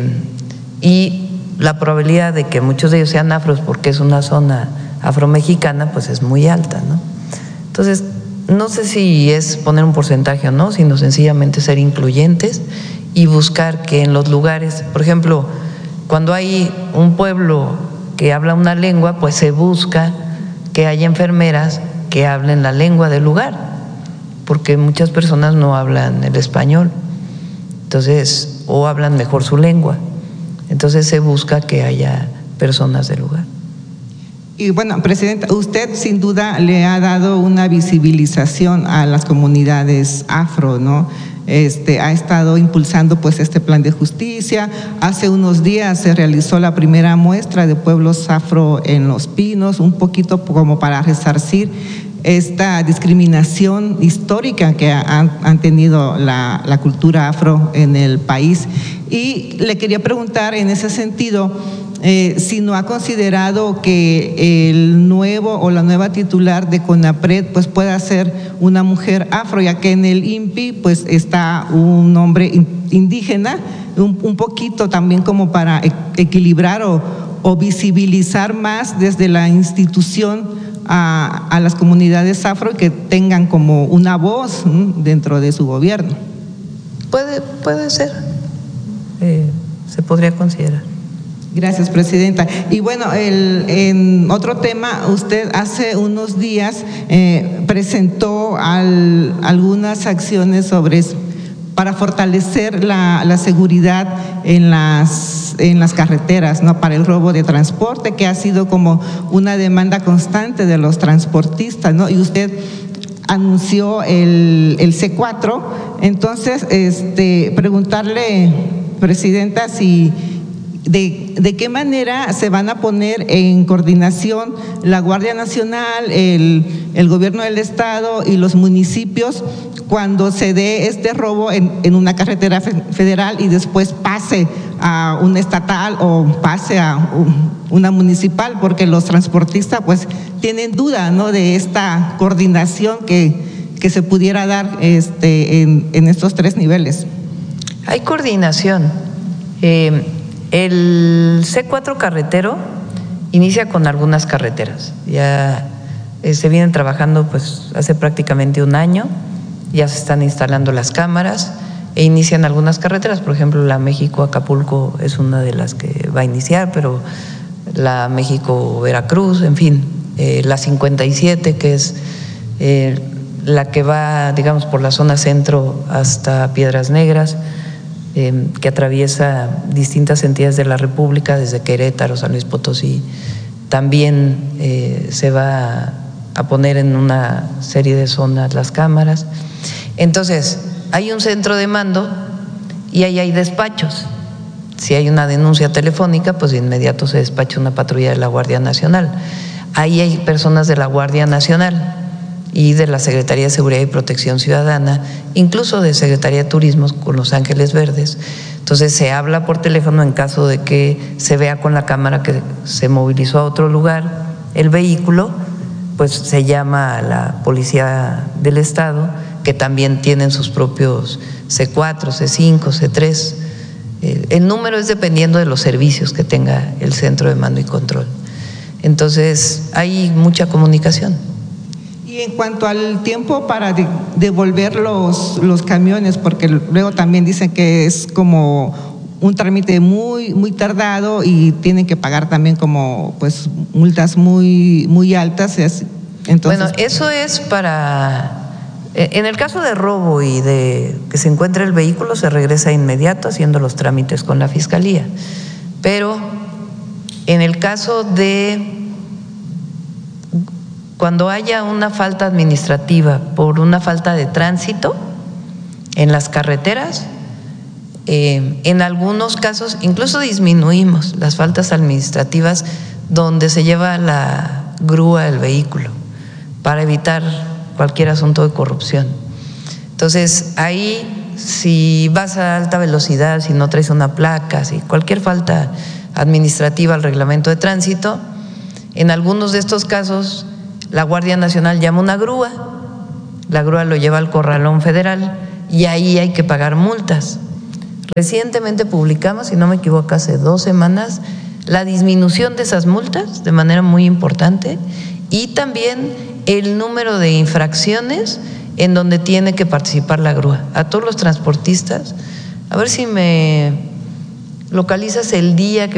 y la probabilidad de que muchos de ellos sean afros, porque es una zona afromexicana, pues es muy alta, ¿no? Entonces, no sé si es poner un porcentaje o no, sino sencillamente ser incluyentes y buscar que en los lugares, por ejemplo, cuando hay un pueblo que habla una lengua, pues se busca que haya enfermeras que hablen la lengua del lugar, porque muchas personas no hablan el español, entonces, o hablan mejor su lengua, entonces se busca que haya personas del lugar. Y bueno, Presidenta, usted sin duda le ha dado una visibilización a las comunidades afro, ¿no? Este, ha estado impulsando pues este plan de justicia. Hace unos días se realizó la primera muestra de pueblos afro en Los Pinos, un poquito como para resarcir esta discriminación histórica que han, han tenido la, la cultura afro en el país. Y le quería preguntar en ese sentido, Eh, si no ha considerado que el nuevo o la nueva titular de CONAPRED pues pueda ser una mujer afro, ya que en el I N P I pues está un hombre indígena, un, un poquito también como para equilibrar o, o visibilizar más desde la institución a, a las comunidades afro y que tengan como una voz ¿no? dentro de su gobierno. Puede, puede ser, eh, se podría considerar. Gracias, Presidenta. Y bueno, el, en otro tema, usted hace unos días eh, presentó al, algunas acciones sobre para fortalecer la, la seguridad en las, en las carreteras, ¿no? Para el robo de transporte, que ha sido como una demanda constante de los transportistas, ¿no? Y usted anunció el, el C cuatro. Entonces, este, preguntarle, Presidenta, si De, de qué manera se van a poner en coordinación la Guardia Nacional, el, el gobierno del estado y los municipios cuando se dé este robo en, en una carretera federal y después pase a una estatal o pase a una municipal, porque los transportistas pues tienen duda, ¿no? de esta coordinación que, que se pudiera dar este, en, en estos tres niveles. Hay coordinación. Eh, El C cuatro carretero inicia con algunas carreteras. Ya eh, se vienen trabajando pues hace prácticamente un año, ya se están instalando las cámaras e inician algunas carreteras. Por ejemplo, la México-Acapulco es una de las que va a iniciar, pero la México-Veracruz, en fin, eh, la cincuenta y siete, que es eh, la que va, digamos, por la zona centro hasta Piedras Negras, Eh, que atraviesa distintas entidades de la República, desde Querétaro, San Luis Potosí. También eh, se va a poner en una serie de zonas las cámaras. Entonces, hay un centro de mando y ahí hay despachos. Si hay una denuncia telefónica, pues de inmediato se despacha una patrulla de la Guardia Nacional. Ahí hay personas de la Guardia Nacional y de la Secretaría de Seguridad y Protección Ciudadana, incluso de Secretaría de Turismo con Los Ángeles Verdes. Entonces se habla por teléfono en caso de que se vea con la cámara que se movilizó a otro lugar el vehículo, pues se llama a la Policía del Estado, que también tienen sus propios C cuatro, C cinco, C tres. El número es dependiendo de los servicios que tenga el centro de mando y control. Entonces hay mucha comunicación. Y en cuanto al tiempo para de, devolver los, los camiones, porque luego también dicen que es como un trámite muy, muy tardado y tienen que pagar también como pues multas muy, muy altas. Entonces, bueno, eso es para… En el caso de robo y de que se encuentre el vehículo, se regresa de inmediato haciendo los trámites con la Fiscalía. Pero en el caso de… cuando haya una falta administrativa por una falta de tránsito en las carreteras, eh, en algunos casos incluso disminuimos las faltas administrativas donde se lleva la grúa el vehículo para evitar cualquier asunto de corrupción. Entonces, ahí, si vas a alta velocidad, si no traes una placa, si cualquier falta administrativa al reglamento de tránsito, en algunos de estos casos, la Guardia Nacional llama una grúa, la grúa lo lleva al corralón federal y ahí hay que pagar multas. Recientemente publicamos, si no me equivoco, hace dos semanas, la disminución de esas multas de manera muy importante y también el número de infracciones en donde tiene que participar la grúa. A todos los transportistas, a ver si me localizas el día que